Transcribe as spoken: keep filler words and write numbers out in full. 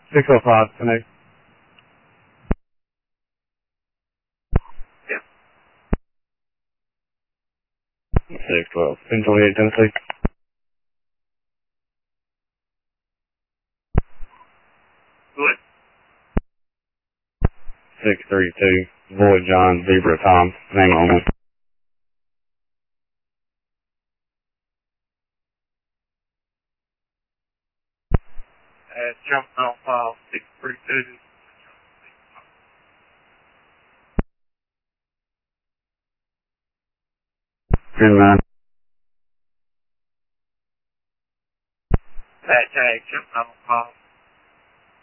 six oh five, connect. Yeah. six twelve, ten twenty-eight, Tennessee. What? six three two, Void John, Zebra Tom, name only. Uh, jump off file six three two. ten nine. That tag, jump off file